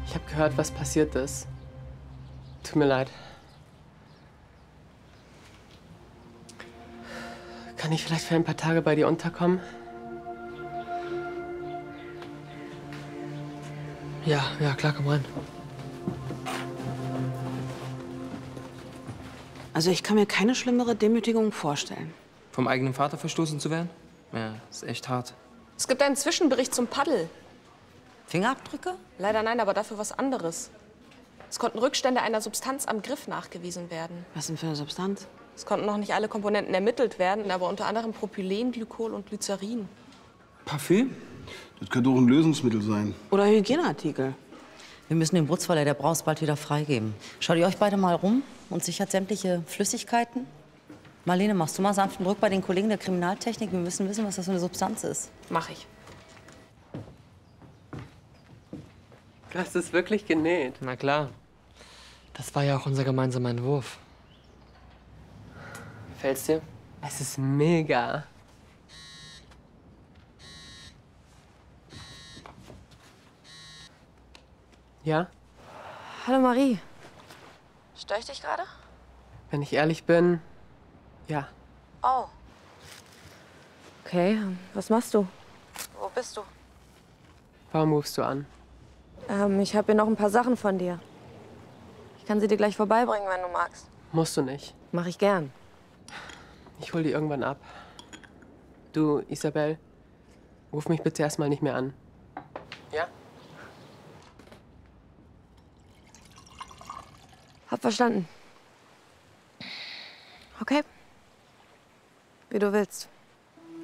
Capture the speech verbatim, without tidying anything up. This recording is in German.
Ich habe gehört, was passiert ist. Tut mir leid. Kann ich vielleicht für ein paar Tage bei dir unterkommen? Ja, ja, klar, komm rein. Also ich kann mir keine schlimmere Demütigung vorstellen. Vom eigenen Vater verstoßen zu werden? Ja, ist echt hart. Es gibt einen Zwischenbericht zum Paddel. Fingerabdrücke? Leider nein, aber dafür was anderes. Es konnten Rückstände einer Substanz am Griff nachgewiesen werden. Was denn für eine Substanz? Es konnten noch nicht alle Komponenten ermittelt werden, aber unter anderem Propylen, Glykol und Glycerin. Parfüm? Das könnte auch ein Lösungsmittel sein. Oder Hygieneartikel. Wir müssen den Brutzweiler der Braus bald wieder freigeben. Schaut ihr euch beide mal rum und sichert sämtliche Flüssigkeiten? Marlene, machst du mal sanften Druck bei den Kollegen der Kriminaltechnik? Wir müssen wissen, was das für eine Substanz ist. Mach ich. Du hast es wirklich genäht. Na klar. Das war ja auch unser gemeinsamer Entwurf. Gefällt's dir? Es ist mega. Ja? Hallo Marie. Störe ich dich gerade? Wenn ich ehrlich bin, ja. Oh. Okay, was machst du? Wo bist du? Warum rufst du an? Ähm, ich habe hier noch ein paar Sachen von dir. Ich kann sie dir gleich vorbeibringen, wenn du magst. Musst du nicht. Mach ich gern. Ich hol die irgendwann ab. Du, Isabel, ruf mich bitte erstmal nicht mehr an. Ja? Hab verstanden. Okay. Wie du willst.